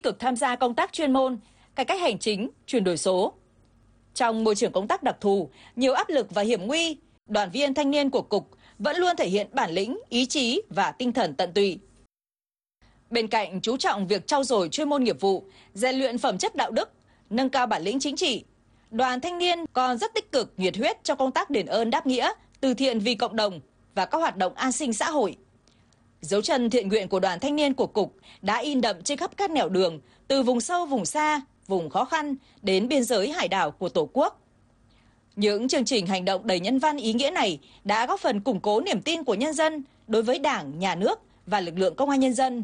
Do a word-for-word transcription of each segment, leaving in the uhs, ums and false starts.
cực tham gia công tác chuyên môn, cải cách hành chính, chuyển đổi số. Trong môi trường công tác đặc thù, nhiều áp lực và hiểm nguy, đoàn viên thanh niên của Cục vẫn luôn thể hiện bản lĩnh, ý chí và tinh thần tận tụy. Bên cạnh chú trọng việc trau dồi chuyên môn nghiệp vụ, rèn luyện phẩm chất đạo đức, nâng cao bản lĩnh chính trị, đoàn thanh niên còn rất tích cực, nhiệt huyết trong công tác đền ơn đáp nghĩa, từ thiện vì cộng đồng và các hoạt động an sinh xã hội. Dấu chân thiện nguyện của đoàn thanh niên của Cục đã in đậm trên khắp các nẻo đường, từ vùng sâu, vùng xa, vùng khó khăn đến biên giới hải đảo của Tổ quốc. Những chương trình hành động đầy nhân văn ý nghĩa này đã góp phần củng cố niềm tin của nhân dân đối với Đảng, Nhà nước và lực lượng Công an Nhân dân.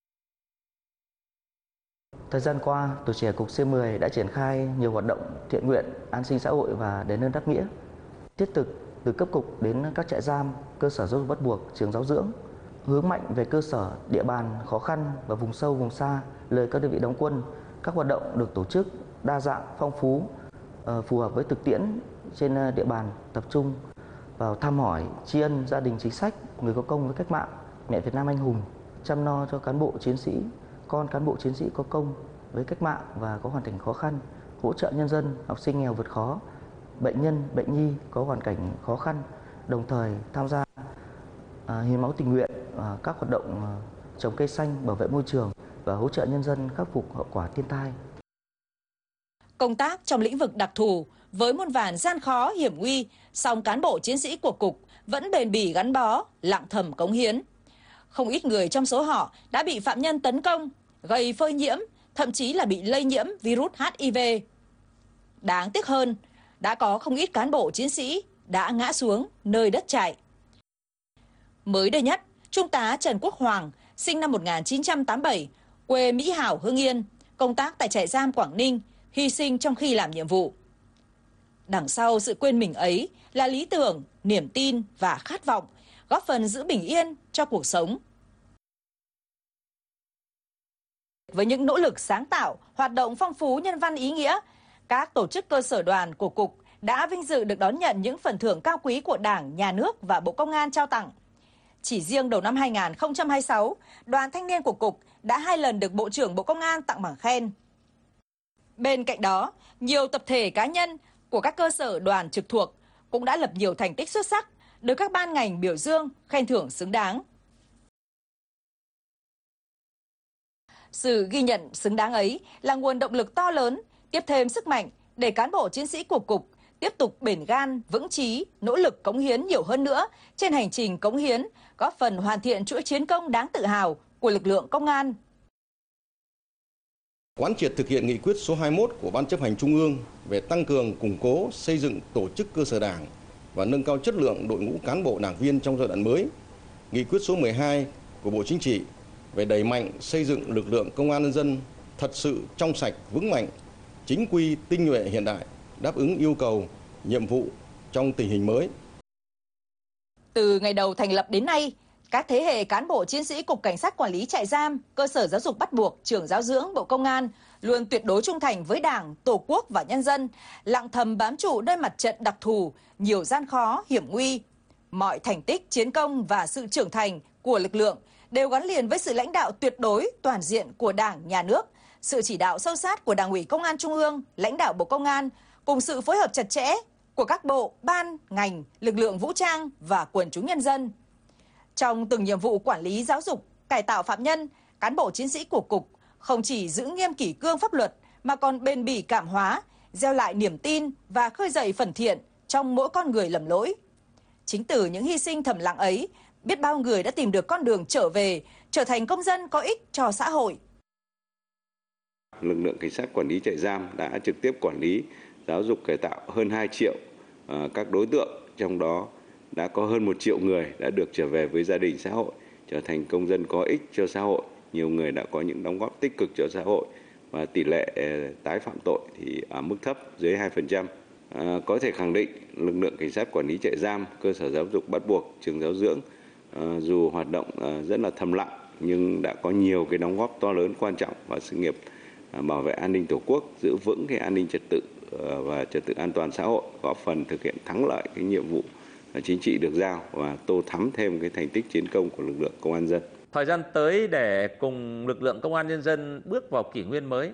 Thời gian qua, Tuổi trẻ Cục C mười đã triển khai nhiều hoạt động thiện nguyện, an sinh xã hội và đền ơn đáp nghĩa, thiết thực từ cấp cục đến các trại giam, cơ sở giáo dục bắt buộc, trường giáo dưỡng, hướng mạnh về cơ sở, địa bàn khó khăn và vùng sâu, vùng xa, nơi các đơn vị đóng quân. Các hoạt động được tổ chức đa dạng, phong phú, phù hợp với thực tiễn trên địa bàn, tập trung vào thăm hỏi, tri ân gia đình chính sách, người có công với cách mạng, mẹ Việt Nam anh hùng, chăm lo cho cán bộ chiến sĩ, con cán bộ chiến sĩ có công với cách mạng và có hoàn cảnh khó khăn, hỗ trợ nhân dân, học sinh nghèo vượt khó, bệnh nhân, bệnh nhi có hoàn cảnh khó khăn, đồng thời tham gia à, hiến máu tình nguyện, à, các hoạt động à, trồng cây xanh, bảo vệ môi trường và hỗ trợ nhân dân khắc phục hậu quả thiên tai. Công tác trong lĩnh vực đặc thù với muôn vàn gian khó, hiểm nguy, song cán bộ chiến sĩ của Cục vẫn bền bỉ gắn bó, lặng thầm cống hiến. Không ít người trong số họ đã bị phạm nhân tấn công, gây phơi nhiễm, thậm chí là bị lây nhiễm virus H I V. Đáng tiếc hơn, đã có không ít cán bộ chiến sĩ đã ngã xuống nơi đất trại. Mới đây nhất, Trung tá Trần Quốc Hoàng, sinh năm một nghìn chín trăm tám mươi bảy, quê Mỹ Hảo, Hưng Yên, công tác tại trại giam Quảng Ninh, hy sinh trong khi làm nhiệm vụ. Đằng sau sự quên mình ấy là lý tưởng, niềm tin và khát vọng, góp phần giữ bình yên cho cuộc sống. Với những nỗ lực sáng tạo, hoạt động phong phú nhân văn ý nghĩa, các tổ chức cơ sở đoàn của Cục đã vinh dự được đón nhận những phần thưởng cao quý của Đảng, Nhà nước và Bộ Công an trao tặng. Chỉ riêng đầu năm hai nghìn không trăm hai mươi sáu, đoàn thanh niên của Cục đã hai lần được Bộ trưởng Bộ Công an tặng bằng khen. Bên cạnh đó, nhiều tập thể cá nhân của các cơ sở đoàn trực thuộc cũng đã lập nhiều thành tích xuất sắc, được các ban ngành biểu dương, khen thưởng xứng đáng. Sự ghi nhận xứng đáng ấy là nguồn động lực to lớn, tiếp thêm sức mạnh để cán bộ chiến sĩ của Cục tiếp tục bền gan, vững chí, nỗ lực cống hiến nhiều hơn nữa trên hành trình cống hiến, góp phần hoàn thiện chuỗi chiến công đáng tự hào của lực lượng công an. Quán triệt thực hiện nghị quyết số hai mươi mốt của Ban Chấp hành Trung ương về tăng cường, củng cố, xây dựng tổ chức cơ sở Đảng và nâng cao chất lượng đội ngũ cán bộ đảng viên trong giai đoạn mới. Nghị quyết số mười hai của Bộ Chính trị về đẩy mạnh xây dựng lực lượng công an nhân dân thật sự trong sạch, vững mạnh, chính quy, tinh nhuệ, hiện đại, đáp ứng yêu cầu, nhiệm vụ trong tình hình mới. Từ ngày đầu thành lập đến nay, các thế hệ cán bộ chiến sĩ Cục Cảnh sát Quản lý trại giam, cơ sở giáo dục bắt buộc, trường giáo dưỡng Bộ Công an luôn tuyệt đối trung thành với Đảng, Tổ quốc và nhân dân, lặng thầm bám trụ nơi mặt trận đặc thù, nhiều gian khó, hiểm nguy. Mọi thành tích, chiến công và sự trưởng thành của lực lượng đều gắn liền với sự lãnh đạo tuyệt đối, toàn diện của Đảng, Nhà nước, sự chỉ đạo sâu sát của Đảng ủy Công an Trung ương, lãnh đạo Bộ Công an, cùng sự phối hợp chặt chẽ của các bộ, ban, ngành, lực lượng vũ trang và quần chúng nhân dân. Trong từng nhiệm vụ quản lý giáo dục, cải tạo phạm nhân, cán bộ chiến sĩ của Cục không chỉ giữ nghiêm kỷ cương pháp luật mà còn bền bỉ cảm hóa, gieo lại niềm tin và khơi dậy phần thiện trong mỗi con người lầm lỗi. Chính từ những hy sinh thầm lặng ấy, biết bao người đã tìm được con đường trở về, trở thành công dân có ích cho xã hội. Lực lượng cảnh sát quản lý trại giam đã trực tiếp quản lý, giáo dục cải tạo hơn hai triệu uh, các đối tượng, trong đó đã có hơn một triệu người đã được trở về với gia đình xã hội, trở thành công dân có ích cho xã hội. Nhiều người đã có những đóng góp tích cực cho xã hội và tỷ lệ tái phạm tội thì ở mức thấp dưới hai phần trăm. À, có thể khẳng định lực lượng cảnh sát quản lý trại giam, cơ sở giáo dục bắt buộc, trường giáo dưỡng à, dù hoạt động à, rất là thầm lặng nhưng đã có nhiều cái đóng góp to lớn quan trọng vào sự nghiệp à, bảo vệ an ninh Tổ quốc, giữ vững cái an ninh trật tự à, và trật tự an toàn xã hội, góp phần thực hiện thắng lợi cái nhiệm vụ chính trị được giao và tô thắm thêm cái thành tích chiến công của lực lượng công an nhân dân. Thời gian tới để cùng lực lượng công an nhân dân bước vào kỷ nguyên mới,